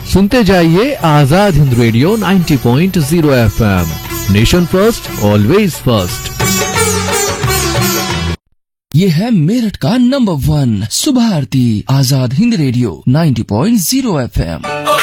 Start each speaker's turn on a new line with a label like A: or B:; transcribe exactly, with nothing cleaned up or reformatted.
A: सुनते जाइए आजाद हिंद रेडियो नब्बे point zero FM, nation first always first.
B: ये है मेरठ का नंबर वन सुबह आरती, आजाद हिंद रेडियो नब्बे पॉइंट ज़ीरो एफएम।